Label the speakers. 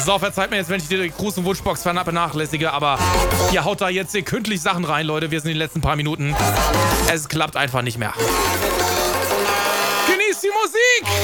Speaker 1: So, verzeiht mir jetzt, wenn ich die Gruß- und Wunschbox vernachlässige, aber ihr haut da jetzt sekündlich Sachen rein, Leute. Wir sind in den letzten paar Minuten. Es klappt einfach nicht mehr. Genießt die Musik!